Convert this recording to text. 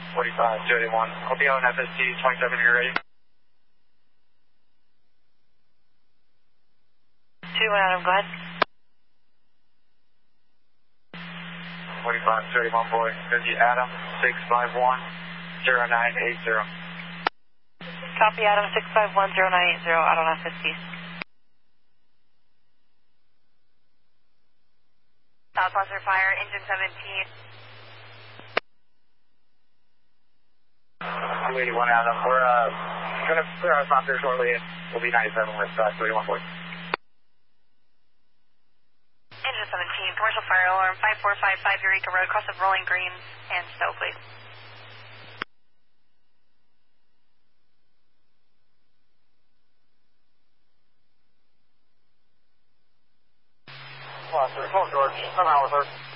45-281. I'll be on FST 27 when you're ready. 2 Adam, go ahead. 45-281 boy. Busy Adam 651-0980. Copy Adam 651-0980 out on FST. Southwestern Fire, engine 17. 281 Adam. We're going to clear our stop here shortly and we'll be 97 with 281 boy. Engine 17, commercial fire alarm 5455 Eureka Road, cross of Rolling Green and Stowe, please. Come on, George. Come out with her.